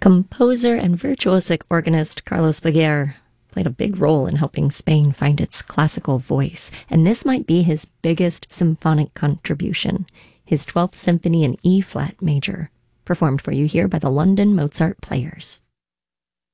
Composer and virtuosic organist Carlos Baguer played a big role in helping Spain find its classical voice, and this might be his biggest symphonic contribution, his 12th Symphony in E-flat major, performed for you here by the London Mozart Players.